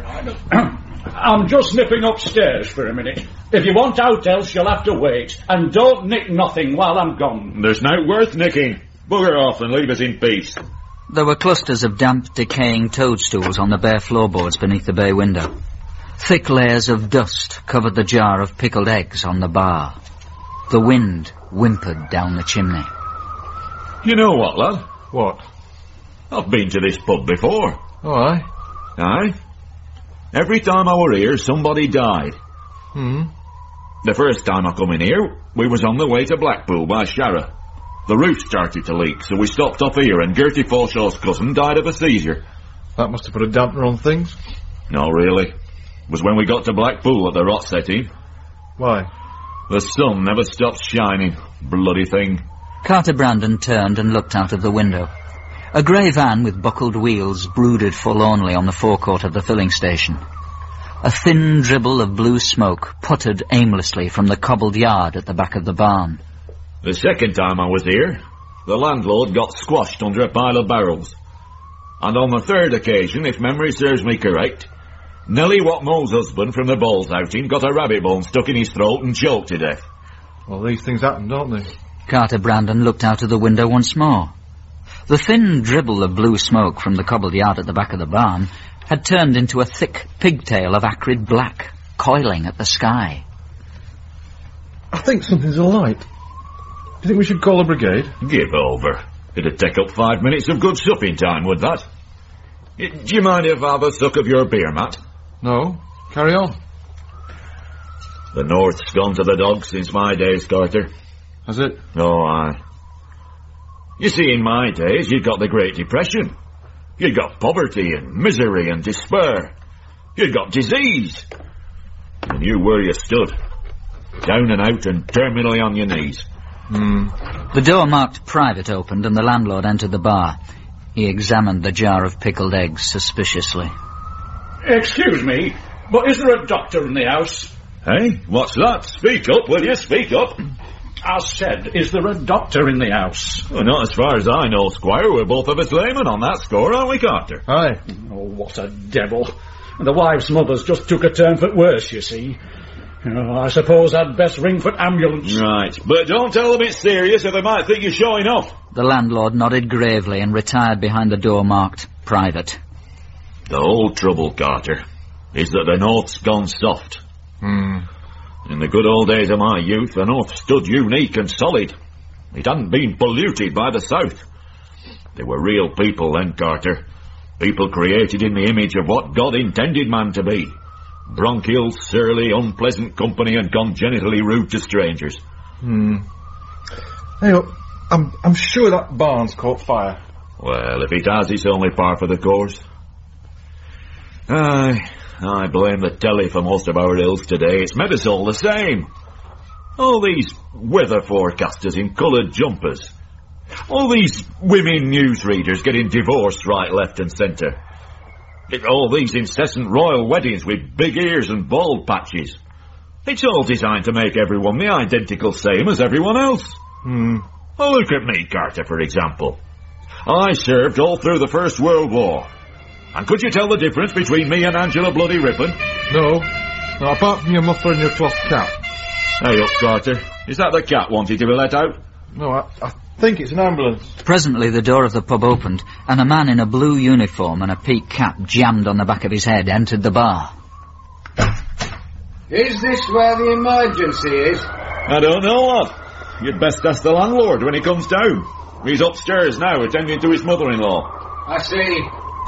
I'm just nipping upstairs for a minute. If you want out else, you'll have to wait. And don't nick nothing while I'm gone. There's no worth nicking. Bugger off and leave us in peace. There were clusters of damp, decaying toadstools on the bare floorboards beneath the bay window. Thick layers of dust covered the jar of pickled eggs on the bar. The wind whimpered down the chimney. You know what, lad? What? I've been to this pub before. Oh, aye? Aye? Every time I were here, somebody died. The first time I come in here, we was on the way to Blackpool by Sharrow. The roof started to leak, so we stopped off here, and Gertie Forshaw's cousin died of a seizure. That must have put a dampener on things. No, really. It was when we got to Blackpool that the rot set in. Why? The sun never stops shining. Bloody thing. Carter Brandon turned and looked out of the window. A grey van with buckled wheels brooded forlornly on the forecourt of the filling station. A thin dribble of blue smoke puttered aimlessly from the cobbled yard at the back of the barn. The second time I was here, the landlord got squashed under a pile of barrels. And on the third occasion, if memory serves me correct, Nellie Watmore's husband from the balls outing got a rabbit bone stuck in his throat and choked to death. Well, these things happen, don't they? Carter Brandon looked out of the window once more. The thin dribble of blue smoke from the cobbled yard at the back of the barn had turned into a thick pigtail of acrid black, coiling at the sky. I think something's alight. Do you think we should call a brigade? Give over. It'd take up 5 minutes of good supping time, would that? Do you mind if I have a suck of your beer, Matt? No. Carry on. The North's gone to the dogs since my days, Carter. Has it? Oh, aye. You see, in my days, you'd got the Great Depression. You'd got poverty and misery and despair. You'd got disease. And you where you stood. Down and out and terminally on your knees. The door marked private opened and the landlord entered the bar. He examined the jar of pickled eggs suspiciously. Excuse me, but is there a doctor in the house? Hey, what's that? Speak up, will you? Speak up. I said, is there a doctor in the house? Well, not as far as I know, Squire. We're both of us laymen on that score, aren't we, Carter? Aye. Oh, what a devil. The wife's mother's just took a turn for worse, you see. I suppose I'd best ring for ambulance. Right, but don't tell them it's serious or they might think you're showing off. The landlord nodded gravely and retired behind the door marked private. The whole trouble, Carter, is that the North's gone soft. In the good old days of my youth, the North stood unique and solid. It hadn't been polluted by the South. They were real people then, Carter. People created in the image of what God intended man to be. Bronchial, surly, unpleasant company and congenitally rude to strangers. Hey, look, I'm sure that barn's caught fire. Well, if it has, it's only par for the course. I blame the telly for most of our ills today. It's made us all the same. All these weather forecasters in coloured jumpers. All these women newsreaders getting divorced right, left and centre. All these incessant royal weddings with big ears and bald patches. It's all designed to make everyone the identical same as everyone else. Well, look at me, Carter, for example. I served all through the First World War. And could you tell the difference between me and Angela Bloody Rippon? No, apart from your muffler and your cloth cap. Hey up, Carter. Is that the cat wanting to be let out? No, I think it's an ambulance. Presently the door of the pub opened, and a man in a blue uniform and a peaked cap jammed on the back of his head entered the bar. Is this where the emergency is? I don't know, lad. You'd best ask the landlord when he comes down. He's upstairs now, attending to his mother-in-law. I see.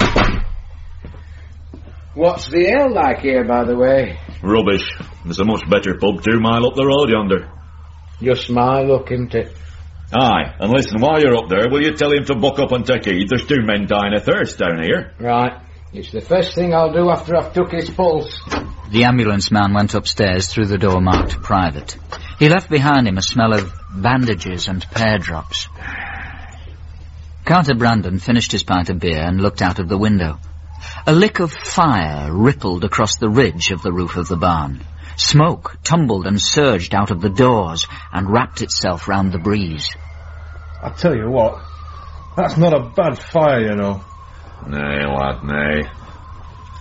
What's the ale like here, by the way? Rubbish. There's a much better pub 2 mile up the road yonder. Just my luck, isn't it? Aye, and listen, while you're up there, will you tell him to buck up and take heed? There's 2 men dying of thirst down here. Right. It's the first thing I'll do after I've took his pulse. The ambulance man went upstairs through the door marked private. He left behind him a smell of bandages and pear drops. Carter Brandon finished his pint of beer and looked out of the window. A lick of fire rippled across the ridge of the roof of the barn. Smoke tumbled and surged out of the doors and wrapped itself round the breeze. I tell you what, that's not a bad fire, you know. Nay, lad, nay.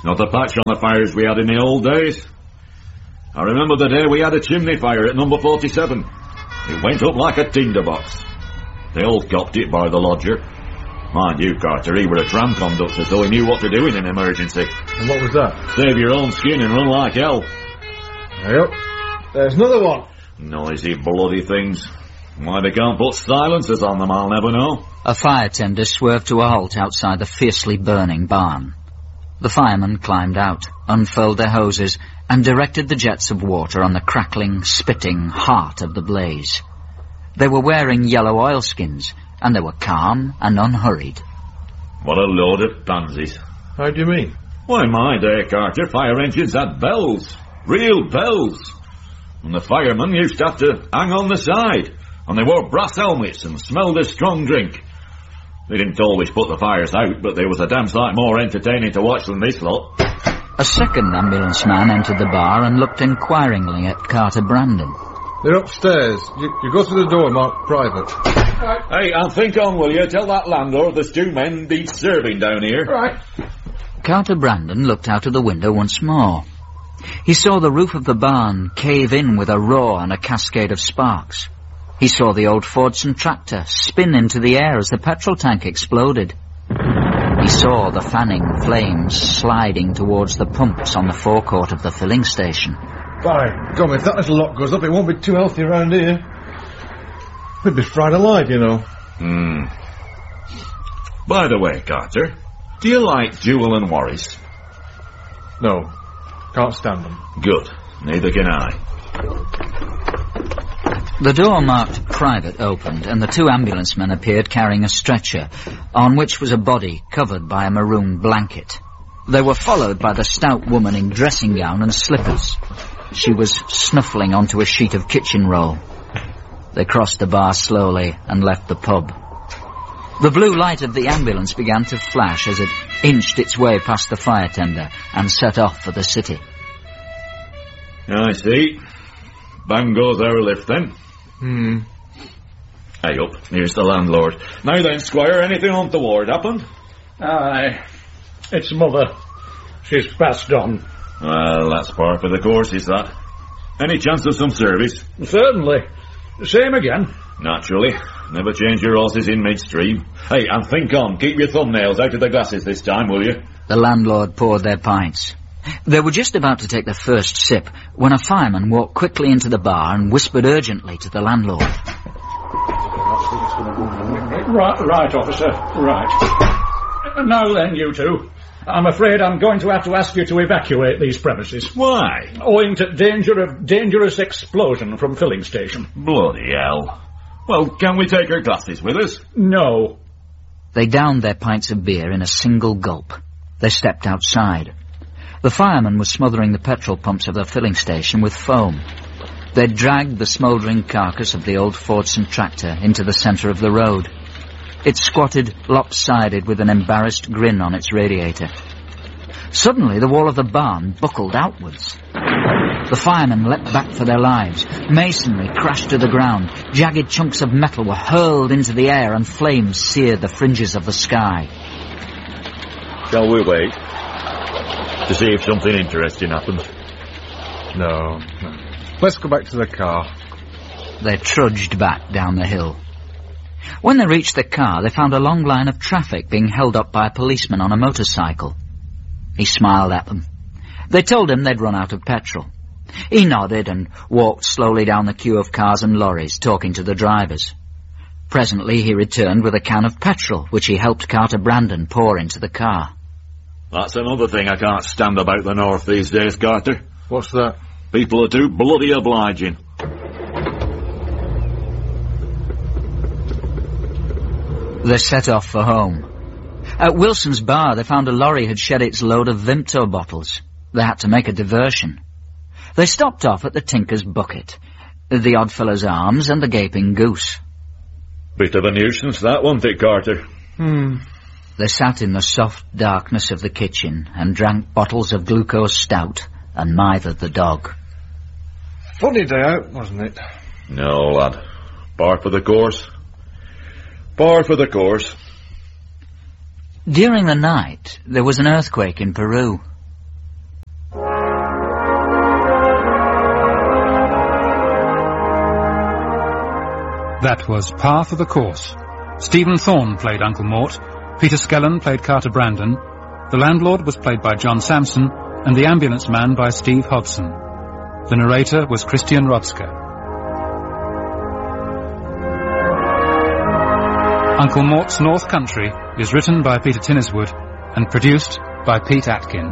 Not a patch on the fires we had in the old days. I remember the day we had a chimney fire at number 47. It went up like a tinderbox. They all copped it by the lodger. Mind you, Carter, he were a tram conductor, so he knew what to do in an emergency. And what was that? Save your own skin and run like hell. Yep. There's another one. Noisy, bloody things. Why they can't put silencers on them, I'll never know. A fire tender swerved to a halt outside the fiercely burning barn. The firemen climbed out, unfurled their hoses, and directed the jets of water on the crackling, spitting heart of the blaze. They were wearing yellow oilskins, and they were calm and unhurried. What a load of pansies. How do you mean? Why, my day, Carter, fire engines had bells. Real bells. And the firemen used to have to hang on the side. And they wore brass helmets and smelled of strong drink. They didn't always put the fires out, but there was a damn sight more entertaining to watch than this lot. A second ambulance man entered the bar and looked inquiringly at Carter Brandon. They're upstairs. You go through the door marked private. Hey, and think on, will you? Tell that landlord there's 2 men need serving down here. Right. Carter Brandon looked out of the window once more. He saw the roof of the barn cave in with a roar and a cascade of sparks. He saw the old Fordson tractor spin into the air as the petrol tank exploded. He saw the fanning flames sliding towards the pumps on the forecourt of the filling station. By gum, if that little lot goes up, it won't be too healthy around here. We'd be fried alive, you know. By the way, Carter, do you like Jewel and Warris? No, can't stand them. Good. Neither can I. The door marked private opened, and the 2 ambulance men appeared carrying a stretcher, on which was a body covered by a maroon blanket. They were followed by the stout woman in dressing gown and slippers. She was snuffling onto a sheet of kitchen roll. They crossed the bar slowly and left the pub. The blue light of the ambulance began to flash as it inched its way past the fire tender and set off for the city. I see. Bang goes our lift, then. Hey up, here's the landlord. Now then, Squire, anything untoward happened? Aye. It's Mother. She's passed on. Well, that's par for the course, is that? Any chance of some service? Certainly. Same again. Naturally. Never change your horses in midstream. Hey, and think on. Keep your thumbnails out of the glasses this time, will you? The landlord poured their pints. They were just about to take their first sip when a fireman walked quickly into the bar and whispered urgently to the landlord. Right, officer. Right. Now then, you 2. I'm afraid I'm going to have to ask you to evacuate these premises. Why? Owing to danger of dangerous explosion from filling station. Bloody hell. Well, can we take our glasses with us? No. They downed their pints of beer in a single gulp. They stepped outside. The fireman was smothering the petrol pumps of the filling station with foam. They dragged the smouldering carcass of the old Fordson tractor into the centre of the road. It squatted lopsided with an embarrassed grin on its radiator. Suddenly the wall of the barn buckled outwards. The firemen leapt back for their lives. Masonry crashed to the ground. Jagged chunks of metal were hurled into the air and flames seared the fringes of the sky. Shall we wait to see if something interesting happens? No. Let's go back to the car. They trudged back down the hill. When they reached the car, they found a long line of traffic being held up by a policeman on a motorcycle. He smiled at them. They told him they'd run out of petrol. He nodded and walked slowly down the queue of cars and lorries, talking to the drivers. Presently he returned with a can of petrol, which he helped Carter Brandon pour into the car. That's another thing I can't stand about the North these days, Carter. What's that? People are too bloody obliging. They set off for home. At Wilson's bar, they found a lorry had shed its load of Vimto bottles. They had to make a diversion. They stopped off at the Tinker's Bucket, the Oddfellow's Arms, and the Gaping Goose. Bit of a nuisance, that, wasn't it, Carter? They sat in the soft darkness of the kitchen and drank bottles of glucose stout and mithered the dog. Funny day out, wasn't it? No, lad. Par for the course. Par for the course. During the night, there was an earthquake in Peru. That was par for the course. Stephen Thorne played Uncle Mort, Peter Skellen played Carter Brandon, the landlord was played by John Sampson, and the ambulance man by Steve Hodson. The narrator was Christian Rodska. Uncle Mort's North Country is written by Peter Tinniswood and produced by Pete Atkin.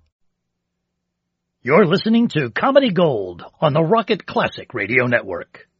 You're listening to Comedy Gold on the Rocket Classic Radio Network.